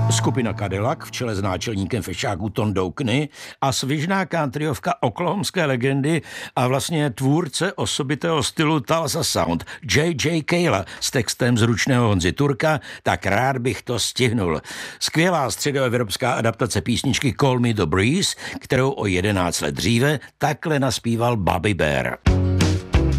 Skupina Cadillac v čele s náčelníkem fešáků Tondou Kny a svižná countryovka oklahomské legendy a vlastně tvůrce osobitého stylu Tulsa Sound J.J. Cale s textem z ručného Honzy Turka, tak rád bych to stihnul. Skvělá středoevropská adaptace písničky Call Me the Breeze, kterou o 11 let dříve takhle naspíval Bobby Bare.